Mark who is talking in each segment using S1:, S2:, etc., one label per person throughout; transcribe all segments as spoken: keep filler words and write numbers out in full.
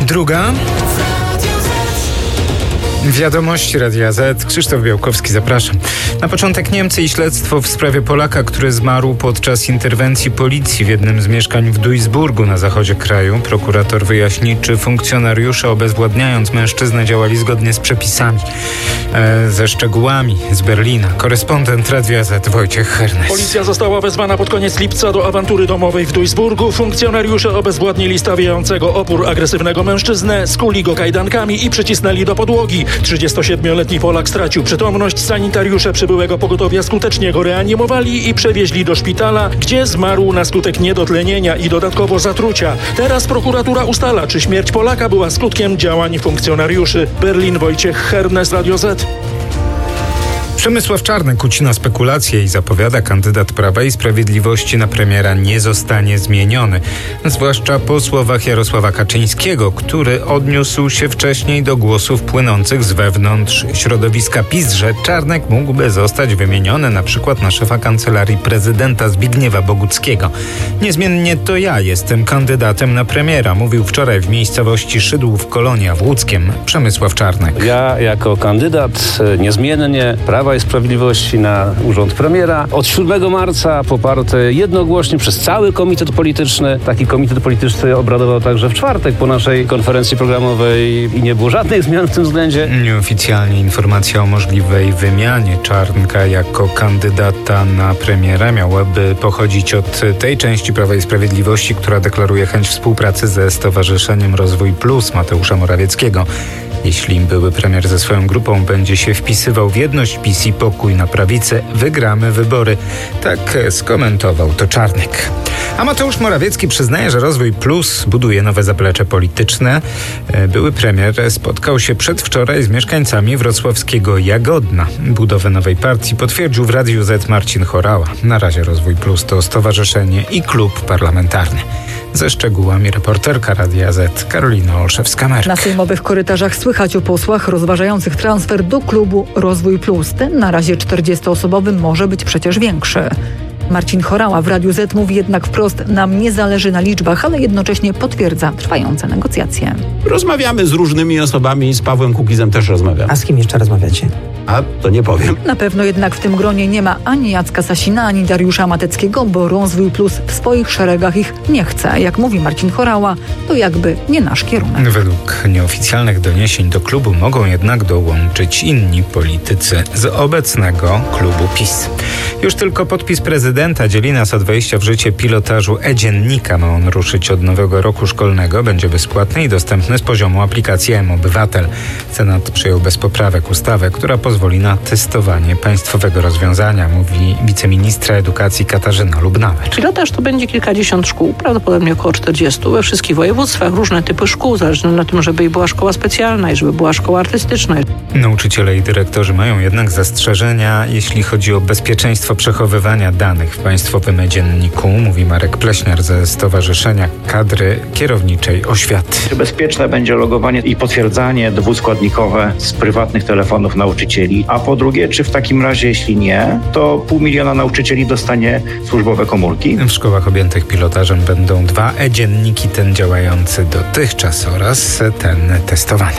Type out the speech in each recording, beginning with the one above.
S1: Druga. Wiadomości Radia Z. Krzysztof Białkowski, zapraszam. Na początek Niemcy i śledztwo w sprawie Polaka, który zmarł podczas interwencji policji w jednym z mieszkań w Duisburgu na zachodzie kraju. Prokurator wyjaśni, czy funkcjonariusze obezwładniając mężczyznę działali zgodnie z przepisami. E, ze szczegółami z Berlina. Korespondent Radia Z Wojciech Hernes.
S2: Policja została wezwana pod koniec lipca do awantury domowej w Duisburgu. Funkcjonariusze obezwładnili stawiającego opór agresywnego mężczyznę, skuli go kajdankami i przycisnęli do podłogi. trzydziestosiedmioletni Polak stracił przytomność. Sanitariusze przybyłego pogotowia skutecznie go reanimowali i przewieźli do szpitala, gdzie zmarł na skutek niedotlenienia i dodatkowo zatrucia. Teraz prokuratura ustala, czy śmierć Polaka była skutkiem działań funkcjonariuszy. Berlin, Wojciech Hernes, Radio Z.
S1: Przemysław Czarnek ucina spekulacje i zapowiada, kandydat Prawa i Sprawiedliwości na premiera nie zostanie zmieniony. Zwłaszcza po słowach Jarosława Kaczyńskiego, który odniósł się wcześniej do głosów płynących z wewnątrz środowiska PiS, że Czarnek mógłby zostać wymieniony na przykład na szefa kancelarii prezydenta Zbigniewa Boguckiego. Niezmiennie to ja jestem kandydatem na premiera, mówił wczoraj w miejscowości Szydłów Kolonia w Łódzkiem Przemysław Czarnek.
S3: Ja jako kandydat niezmiennie Prawa i Sprawiedliwości na urząd premiera od siódmego marca poparty jednogłośnie przez cały komitet polityczny. Taki komitet polityczny obradował także w czwartek po naszej konferencji programowej i nie było żadnych zmian w tym względzie.
S1: Nieoficjalnie informacja o możliwej wymianie Czarnka jako kandydata na premiera miałaby pochodzić od tej części Prawa i Sprawiedliwości, która deklaruje chęć współpracy ze Stowarzyszeniem Rozwój Plus Mateusza Morawieckiego. Jeśli były premier ze swoją grupą będzie się wpisywał w jedność PiS i pokój na prawicę, wygramy wybory. Tak skomentował to Czarnek. A Mateusz Morawiecki przyznaje, że Rozwój Plus buduje nowe zaplecze polityczne. Były premier spotkał się przedwczoraj z mieszkańcami wrocławskiego Jagodna. Budowę nowej partii potwierdził w Radiu Z Marcin Horała. Na razie Rozwój Plus to stowarzyszenie i klub parlamentarny. Ze szczegółami reporterka Radia Z Karolina Olszewska-Merk.
S4: Na sejmowych korytarzach słychać o posłach rozważających transfer do klubu Rozwój Plus. Ten na razie czterdziestoosobowy może być przecież większy. Marcin Horała w Radiu Z mówi jednak wprost: nam nie zależy na liczbach, ale jednocześnie potwierdza trwające negocjacje.
S5: Rozmawiamy z różnymi osobami, z Pawłem Kukizem też rozmawiam.
S6: A z kim jeszcze rozmawiacie?
S5: A to nie powiem.
S4: Na pewno jednak w tym gronie nie ma ani Jacka Sasina, ani Dariusza Mateckiego, bo Rozwój Plus w swoich szeregach ich nie chce. Jak mówi Marcin Horała, to jakby nie nasz kierunek.
S1: Według nieoficjalnych doniesień do klubu mogą jednak dołączyć inni politycy z obecnego klubu PiS. Już tylko podpis prezydenta dzieli nas od wejścia w życie pilotażu e-dziennika. Ma on ruszyć od nowego roku szkolnego. Będzie bezpłatny i dostępny z poziomu aplikacji mObywatel. Senat przyjął bez poprawek ustawę, która pozwoli na testowanie państwowego rozwiązania, mówi wiceministra edukacji Katarzyna Lubnauer.
S7: Pilotaż to będzie kilkadziesiąt szkół, prawdopodobnie około czterdziestu we wszystkich województwach, różne typy szkół, zależne na tym, żeby była szkoła specjalna i żeby była szkoła artystyczna.
S1: Nauczyciele i dyrektorzy mają jednak zastrzeżenia, jeśli chodzi o bezpieczeństwo przechowywania danych w państwowym e-dzienniku, mówi Marek Pleśniar ze Stowarzyszenia Kadry Kierowniczej Oświaty.
S8: Bezpieczne będzie logowanie i potwierdzanie dwuskładnikowe z prywatnych telefonów nauczycieli, a po drugie, czy w takim razie, jeśli nie, to pół miliona nauczycieli dostanie służbowe komórki.
S1: W szkołach objętych pilotażem będą dwa e-dzienniki, ten działający dotychczas oraz ten testowany.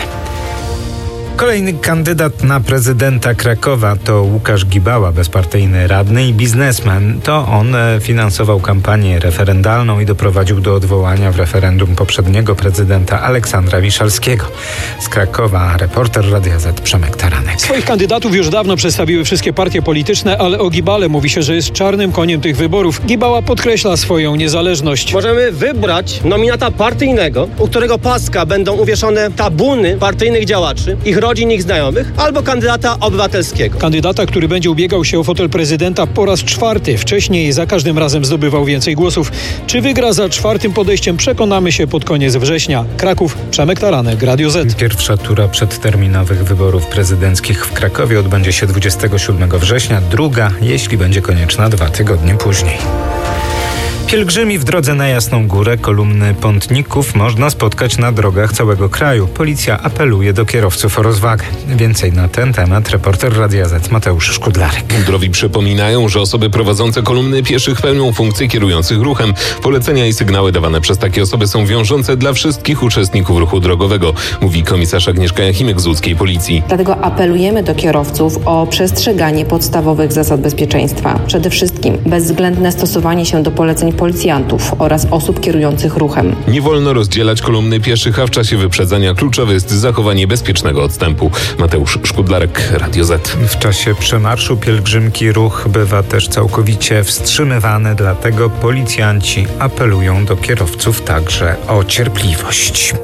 S1: Kolejny kandydat na prezydenta Krakowa to Łukasz Gibała, bezpartyjny radny i biznesmen. To on finansował kampanię referendalną i doprowadził do odwołania w referendum poprzedniego prezydenta Aleksandra Miszalskiego. Z Krakowa reporter Radia Z Przemek Taranek.
S9: Swoich kandydatów już dawno przedstawiły wszystkie partie polityczne, ale o Gibale mówi się, że jest czarnym koniem tych wyborów. Gibała podkreśla swoją niezależność.
S10: Możemy wybrać nominata partyjnego, u którego paska będą uwieszone tabuny partyjnych działaczy, ich rodzin, ich znajomych, albo kandydata obywatelskiego.
S9: Kandydata, który będzie ubiegał się o fotel prezydenta po raz czwarty. Wcześniej za każdym razem zdobywał więcej głosów. Czy wygra za czwartym podejściem, przekonamy się pod koniec września. Kraków, Przemek Taranek, Radio Z.
S1: Pierwsza tura przedterminowych wyborów prezydenckich w Krakowie odbędzie się dwudziestego siódmego września. Druga, jeśli będzie konieczna, dwa tygodnie później. Pielgrzymi w drodze na Jasną Górę, kolumny pątników można spotkać na drogach całego kraju. Policja apeluje do kierowców o rozwagę. Więcej na ten temat reporter Radia Z Mateusz Szkudlarek.
S6: Mundurowi przypominają, że osoby prowadzące kolumny pieszych pełnią funkcję kierujących ruchem. Polecenia i sygnały dawane przez takie osoby są wiążące dla wszystkich uczestników ruchu drogowego, mówi komisarz Agnieszka Jachimek z łódzkiej policji.
S11: Dlatego apelujemy do kierowców o przestrzeganie podstawowych zasad bezpieczeństwa. Przede wszystkim bezwzględne stosowanie się do poleceń policjantów oraz osób kierujących ruchem.
S6: Nie wolno rozdzielać kolumny pieszych, a w czasie wyprzedzania kluczowe jest zachowanie bezpiecznego odstępu. Mateusz Szkudlarek, Radio Z.
S1: W czasie przemarszu pielgrzymki ruch bywa też całkowicie wstrzymywany, dlatego policjanci apelują do kierowców także o cierpliwość.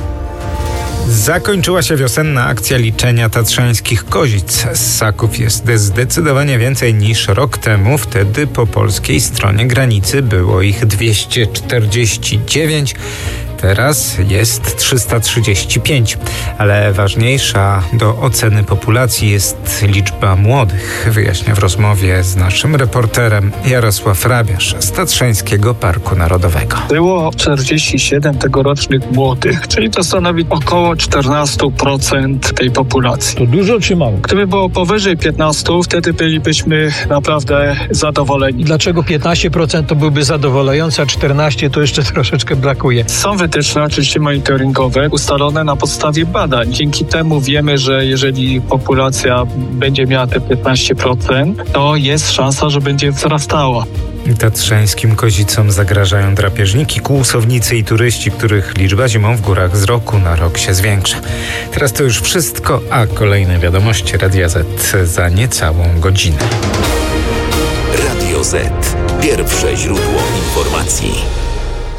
S1: Zakończyła się wiosenna akcja liczenia tatrzańskich kozic. Ssaków jest zdecydowanie więcej niż rok temu. Wtedy po polskiej stronie granicy było ich dwieście czterdzieści dziewięć. Teraz jest trzysta trzydzieści pięć, ale ważniejsza do oceny populacji jest liczba młodych, wyjaśnia w rozmowie z naszym reporterem Jarosław Rabiarz z Tatrzańskiego Parku Narodowego.
S12: Było czterdzieści siedem tegorocznych młodych, czyli to stanowi około czternaście procent tej populacji.
S9: To dużo czy mało?
S12: Gdyby było powyżej piętnaście, wtedy bylibyśmy naprawdę zadowoleni.
S9: Dlaczego piętnaście procent to byłby zadowalające, a czternaście procent to jeszcze troszeczkę brakuje?
S12: Są wytyczne oczywiście monitoringowe ustalone na podstawie badań. Dzięki temu wiemy, że jeżeli populacja będzie miała te piętnaście procent, to jest szansa, że będzie wzrastała.
S1: Tatrzańskim kozicom zagrażają drapieżniki, kłusownicy i turyści, których liczba zimą w górach z roku na rok się zwiększa. Teraz to już wszystko, a kolejne wiadomości Radia Z za niecałą godzinę.
S13: Radio Z. Pierwsze źródło informacji.